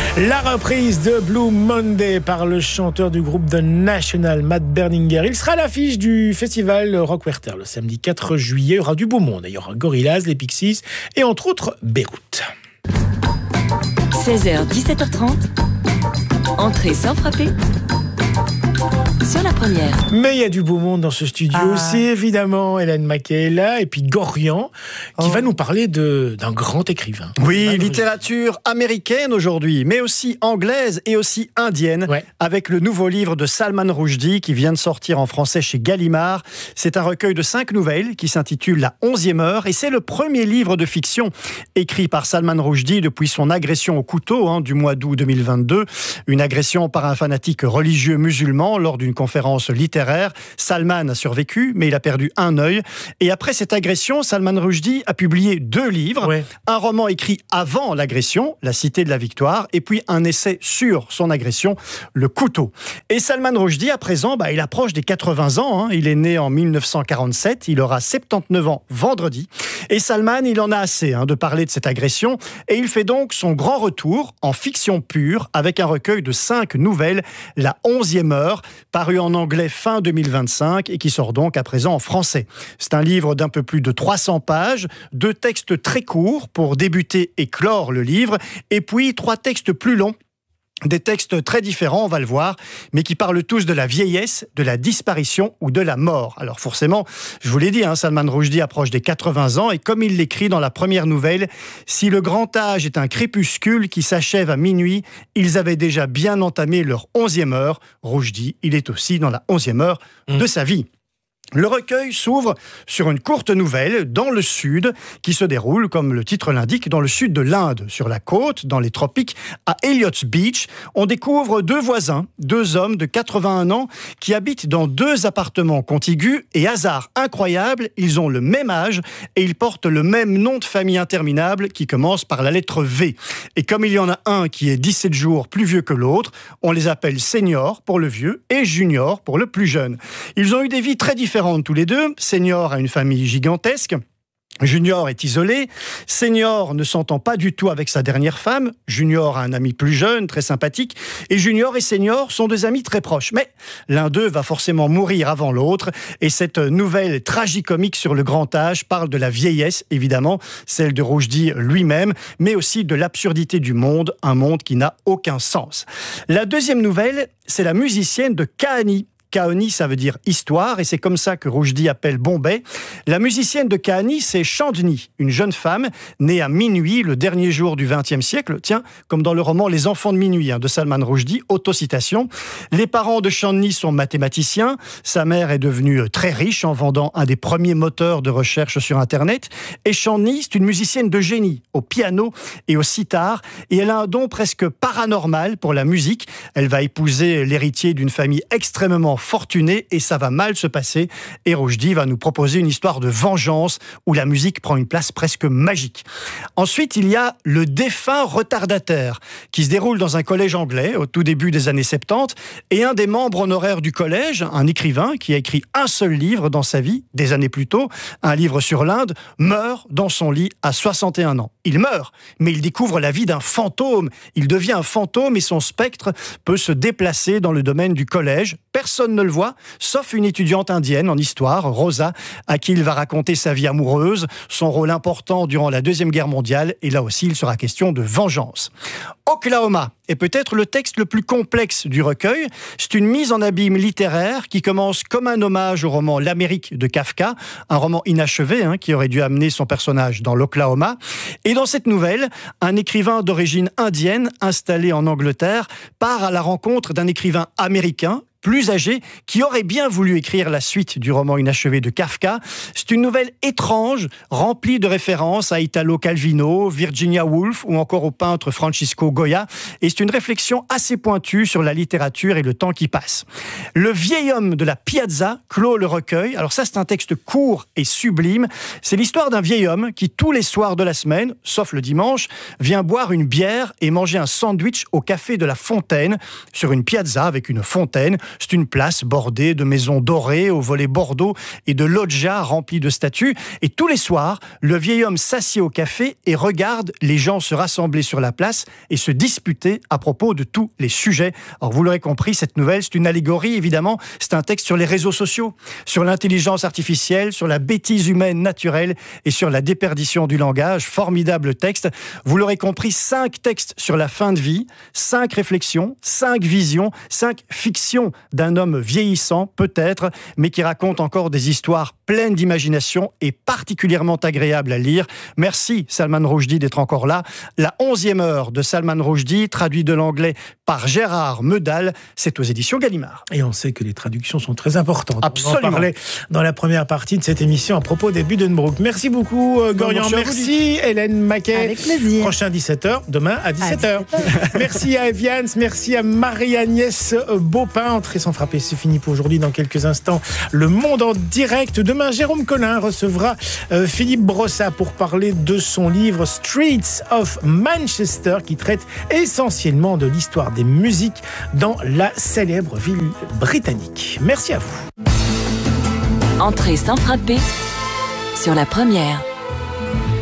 La reprise de Blue Monday par le chanteur du groupe The National, Matt Berninger. Il sera à l'affiche du festival Rockwerter le samedi 4 juillet. Il y aura du beau monde. Il y aura Gorillaz, les Pixies et entre autres Beyrouth. 16h, 17h30. Entrée sans frapper. Sur la première. Mais il y a du beau monde dans ce studio aussi, évidemment. Hélène Maquet est là, et puis Gorian, qui va nous parler d'un grand écrivain. Oui, littérature américaine aujourd'hui, mais aussi anglaise et aussi indienne, avec le nouveau livre de Salman Rushdie qui vient de sortir en français chez Gallimard. C'est un recueil de 5 nouvelles qui s'intitule La 11e heure, et c'est le premier livre de fiction écrit par Salman Rushdie depuis son agression au couteau du mois d'août 2022. Une agression par un fanatique religieux musulman lors d'une conférence littéraire. Salman a survécu, mais il a perdu un œil. Et après cette agression, Salman Rushdie a publié 2 livres. Un roman écrit avant l'agression, La Cité de la Victoire, et puis un essai sur son agression, Le Couteau. Et Salman Rushdie, à présent, il approche des 80 ans. Il est né en 1947, il aura 79 ans vendredi. Et Salman, il en a assez de parler de cette agression. Et il fait donc son grand retour en fiction pure avec un recueil de 5 nouvelles, La 11e heure, paru en anglais fin 2025 et qui sort donc à présent en français. C'est un livre d'un peu plus de 300 pages, 2 textes très courts pour débuter et clore le livre, et puis 3 textes plus longs. Des textes très différents, on va le voir, mais qui parlent tous de la vieillesse, de la disparition ou de la mort. Alors forcément, je vous l'ai dit, Salman Rushdie approche des 80 ans, et comme il l'écrit dans la première nouvelle, si le grand âge est un crépuscule qui s'achève à minuit, ils avaient déjà bien entamé leur 11e heure. Rushdie, il est aussi dans la 11e heure de sa vie. Le recueil s'ouvre sur une courte nouvelle dans le sud qui se déroule, comme le titre l'indique, dans le sud de l'Inde, sur la côte, dans les tropiques, à Elliott's Beach. On découvre 2 voisins, 2 hommes de 81 ans qui habitent dans 2 appartements contigus et hasard incroyable, ils ont le même âge et ils portent le même nom de famille interminable qui commence par la lettre V. Et comme il y en a un qui est 17 jours plus vieux que l'autre, on les appelle senior pour le vieux et junior pour le plus jeune. Ils ont eu des vies très différentes tous les deux. Senior a une famille gigantesque. Junior est isolé. Senior ne s'entend pas du tout avec sa dernière femme. Junior a un ami plus jeune, très sympathique. Et Junior et Senior sont 2 amis très proches. Mais l'un d'eux va forcément mourir avant l'autre. Et cette nouvelle tragicomique sur le grand âge parle de la vieillesse, évidemment, celle de Rushdie lui-même, mais aussi de l'absurdité du monde, un monde qui n'a aucun sens. La deuxième nouvelle, c'est la musicienne de Kahani. Kahani, ça veut dire histoire, et c'est comme ça que Rushdie appelle Bombay. La musicienne de Kahani, c'est Chandni, une jeune femme née à minuit, le dernier jour du XXe siècle. Tiens, comme dans le roman Les enfants de minuit de Salman Rushdie, autocitation. Les parents de Chandni sont mathématiciens. Sa mère est devenue très riche en vendant un des premiers moteurs de recherche sur Internet. Et Chandni, c'est une musicienne de génie, au piano et au sitar. Et elle a un don presque paranormal pour la musique. Elle va épouser l'héritier d'une famille extrêmement fortuné et ça va mal se passer. Et Rushdie va nous proposer une histoire de vengeance où la musique prend une place presque magique. Ensuite, il y a Le défunt retardataire qui se déroule dans un collège anglais au tout début des années 70 et un des membres honoraires du collège, un écrivain qui a écrit un seul livre dans sa vie, des années plus tôt, un livre sur l'Inde, meurt dans son lit à 61 ans. Il meurt, mais il découvre la vie d'un fantôme. Il devient un fantôme et son spectre peut se déplacer dans le domaine du collège. Personne ne le voit, sauf une étudiante indienne en histoire, Rosa, à qui il va raconter sa vie amoureuse, son rôle important durant la Deuxième Guerre mondiale, et là aussi il sera question de vengeance. Oklahoma est peut-être le texte le plus complexe du recueil. C'est une mise en abîme littéraire qui commence comme un hommage au roman L'Amérique de Kafka, un roman inachevé qui aurait dû amener son personnage dans l'Oklahoma. Et dans cette nouvelle, un écrivain d'origine indienne installé en Angleterre part à la rencontre d'un écrivain américain plus âgé, qui aurait bien voulu écrire la suite du roman inachevé de Kafka. C'est une nouvelle étrange, remplie de références à Italo Calvino, Virginia Woolf ou encore au peintre Francisco Goya. Et c'est une réflexion assez pointue sur la littérature et le temps qui passe. Le vieil homme de la Piazza clôt le recueil. Alors ça, c'est un texte court et sublime. C'est l'histoire d'un vieil homme qui, tous les soirs de la semaine, sauf le dimanche, vient boire une bière et manger un sandwich au café de la Fontaine, sur une piazza avec une fontaine. C'est une place bordée de maisons dorées aux volets bordeaux et de loggias remplis de statues. Et tous les soirs, le vieil homme s'assied au café et regarde les gens se rassembler sur la place et se disputer à propos de tous les sujets. Alors vous l'aurez compris, cette nouvelle, c'est une allégorie, évidemment. C'est un texte sur les réseaux sociaux, sur l'intelligence artificielle, sur la bêtise humaine naturelle et sur la déperdition du langage. Formidable texte. Vous l'aurez compris, 5 textes sur la fin de vie, 5 réflexions, 5 visions, 5 fictions d'un homme vieillissant, peut-être, mais qui raconte encore des histoires pleines d'imagination et particulièrement agréables à lire. Merci Salman Rushdie d'être encore là. La 11e heure de Salman Rushdie, traduit de l'anglais par Gérard Meudal, c'est aux éditions Gallimard. Et on sait que les traductions sont très importantes. Absolument. On en parlait dans la première partie de cette émission à propos des Buddenbrook. Merci beaucoup Gorian, merci Hélène Maquet. Avec plaisir. Prochain 17h, demain à 17h. Merci à Evians, merci à Marie-Agnès Beaupin. Entrée sans frapper, c'est fini pour aujourd'hui. Dans quelques instants, Le Monde en direct. Demain, Jérôme Collin recevra Philippe Brossat pour parler de son livre Streets of Manchester, qui traite essentiellement de l'histoire des musiques dans la célèbre ville britannique. Merci à vous. Entrée sans frapper sur la première.